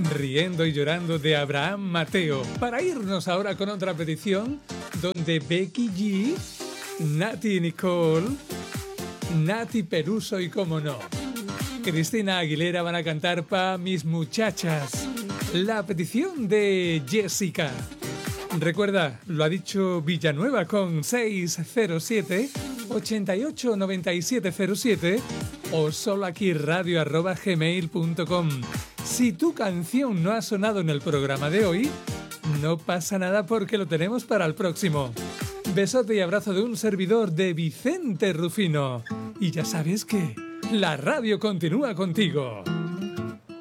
Riendo y llorando de Abraham Mateo. Para irnos ahora con otra petición donde Becky G, Nati Nicole, Nati Peluso y como no, Cristina Aguilera van a cantar Pa' mis muchachas. La petición de Jessica. Recuerda, lo ha dicho Villanueva con 607 88 9707 o solo aquí radio@gmail.com. Si tu canción no ha sonado en el programa de hoy, no pasa nada porque lo tenemos para el próximo. Besote y abrazo de un servidor de Vicente Rufino. Y ya sabes que la radio continúa contigo.